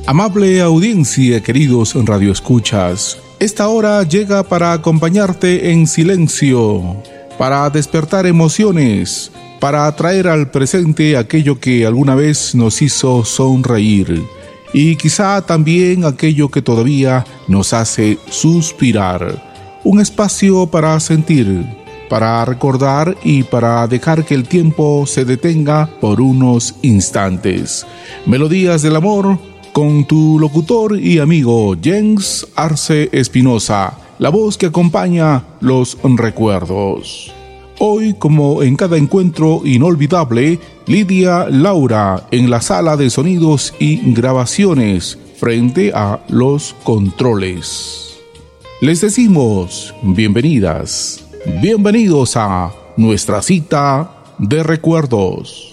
Amable audiencia, queridos radioescuchas, esta hora llega para acompañarte en silencio, para despertar emociones, para traer al presente aquello que alguna vez nos hizo sonreír y quizá también aquello que todavía nos hace suspirar. Un espacio para sentir, para recordar y para dejar que el tiempo se detenga por unos instantes. Melodías del amor con tu locutor y amigo Jens Arce Espinosa, la voz que acompaña los recuerdos. Hoy, como en cada encuentro inolvidable, Lidia Laura en la sala de sonidos y grabaciones frente a los controles. Les decimos bienvenidas, bienvenidos a nuestra cita de recuerdos.